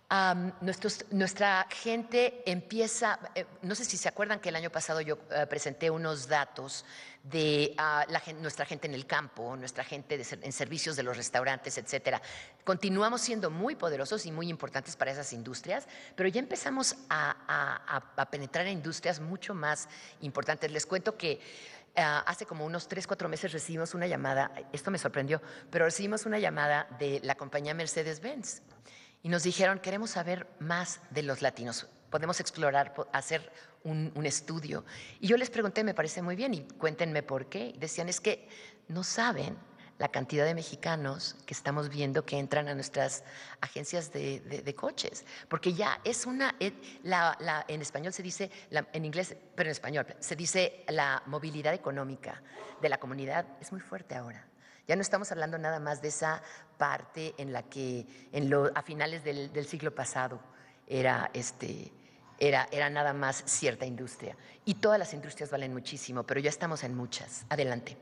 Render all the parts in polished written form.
Nuestra gente empieza, no sé si se acuerdan que el año pasado yo presenté unos datos de nuestra gente en el campo, nuestra gente en servicios de los restaurantes, etcétera. Continuamos siendo muy poderosos y muy importantes para esas industrias, pero ya empezamos a penetrar en industrias mucho más importantes. Les cuento que hace como unos 3, 4 meses recibimos una llamada, esto me sorprendió, pero recibimos una llamada de la compañía Mercedes-Benz. Y nos dijeron, queremos saber más de los latinos, podemos explorar, hacer un estudio. Y yo les pregunté, me parece muy bien, y cuéntenme por qué. Y decían, es que no saben la cantidad de mexicanos que estamos viendo que entran a nuestras agencias de coches, porque ya es en español se dice, en inglés, pero en español, se dice la movilidad económica de la comunidad es muy fuerte ahora. Ya no estamos hablando nada más de esa parte en la que a finales del siglo pasado era nada más cierta industria. Y todas las industrias valen muchísimo, pero ya estamos en muchas. Adelante.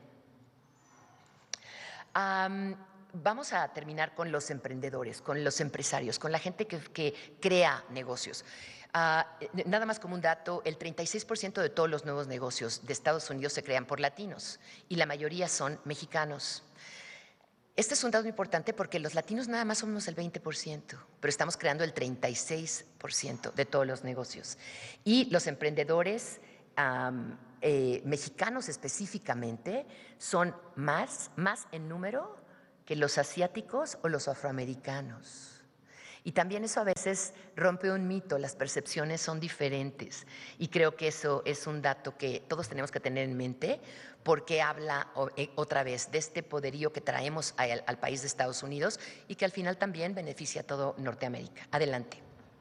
Vamos a terminar con los emprendedores, con los empresarios, con la gente que crea negocios. Nada más como un dato, el 36% de todos los nuevos negocios de Estados Unidos se crean por latinos y la mayoría son mexicanos. Este es un dato importante porque los latinos nada más somos el 20%, pero estamos creando el 36% de todos los negocios. Y los emprendedores mexicanos específicamente son más en número que los asiáticos o los afroamericanos. Y también eso a veces rompe un mito, las percepciones son diferentes y creo que eso es un dato que todos tenemos que tener en mente porque habla otra vez de este poderío que traemos al país de Estados Unidos y que al final también beneficia a todo Norteamérica. Adelante.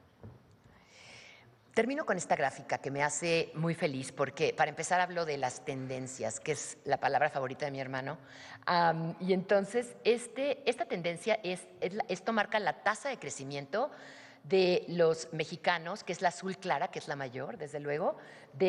Termino con esta gráfica que me hace muy feliz porque para empezar hablo de las tendencias, que es la palabra favorita de mi hermano. Y entonces esta tendencia esto marca la tasa de crecimiento de los mexicanos, que es la azul clara, que es la mayor, desde luego,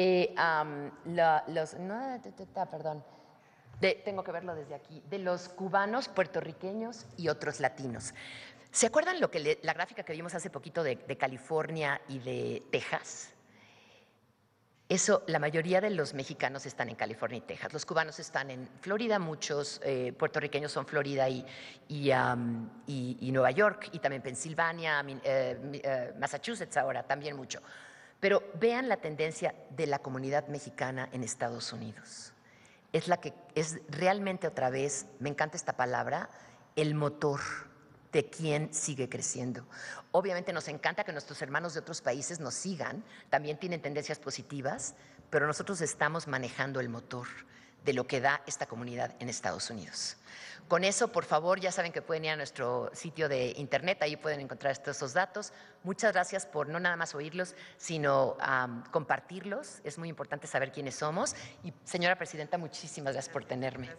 tengo que verlo desde aquí, de los cubanos, puertorriqueños y otros latinos. ¿Se acuerdan la gráfica que vimos hace poquito de California y de Texas? Eso, la mayoría de los mexicanos están en California y Texas. Los cubanos están en Florida, muchos puertorriqueños son Florida y Nueva York, y también Pensilvania, Massachusetts ahora, también mucho. Pero vean la tendencia de la comunidad mexicana en Estados Unidos. Es la que es realmente otra vez, me encanta esta palabra, el motor de quién sigue creciendo. Obviamente nos encanta que nuestros hermanos de otros países nos sigan, también tienen tendencias positivas, pero nosotros estamos manejando el motor de lo que da esta comunidad en Estados Unidos. Con eso, por favor, ya saben que pueden ir a nuestro sitio de internet, ahí pueden encontrar esos datos. Muchas gracias por no nada más oírlos, sino compartirlos. Es muy importante saber quiénes somos. Y señora presidenta, muchísimas gracias por tenerme.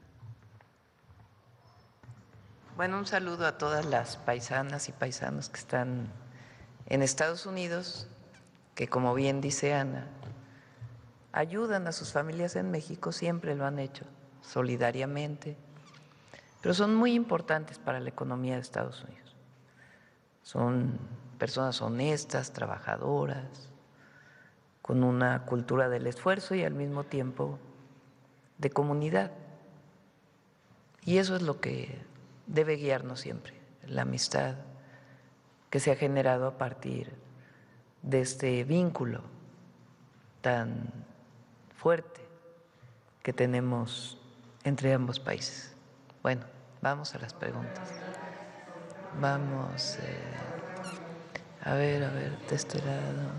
Bueno, un saludo a todas las paisanas y paisanos que están en Estados Unidos, que como bien dice Ana, ayudan a sus familias en México, siempre lo han hecho, solidariamente, pero son muy importantes para la economía de Estados Unidos. Son personas honestas, trabajadoras, con una cultura del esfuerzo y al mismo tiempo de comunidad. Y eso es lo que debe guiarnos siempre, la amistad que se ha generado a partir de este vínculo tan fuerte que tenemos entre ambos países. Bueno, vamos a las preguntas. Vamos, a ver, de este lado.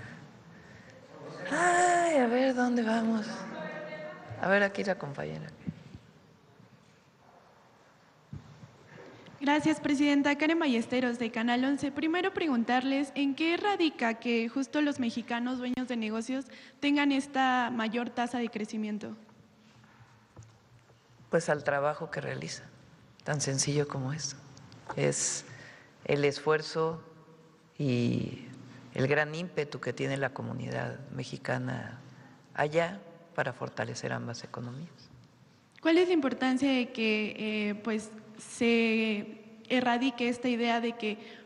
Ay, a ver, ¿dónde vamos? A ver, aquí la compañera. Gracias, presidenta. Karen Ballesteros, de Canal 11. Primero preguntarles, ¿en qué radica que justo los mexicanos dueños de negocios tengan esta mayor tasa de crecimiento? Pues al trabajo que realizan, tan sencillo como esto. Es el esfuerzo y el gran ímpetu que tiene la comunidad mexicana allá para fortalecer ambas economías. ¿Cuál es la importancia de que pues se erradique esta idea de que